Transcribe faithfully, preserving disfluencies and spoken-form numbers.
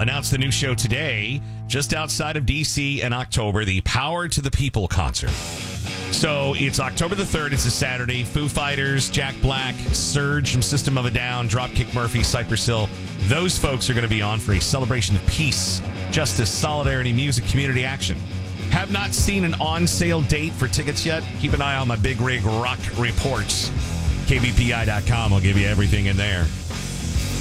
announced the new show today, just outside of D C in October, the Power to the People concert. So it's October the third. It's a Saturday. Foo Fighters, Jack Black, Surge from System of a Down, Dropkick Murphy, Cypress Hill. Those folks are going to be on for a celebration of peace, justice, solidarity, music, community action. Have not seen an on-sale date for tickets yet? Keep an eye on my Big Rig Rock reports. K B P I dot com will give you everything in there.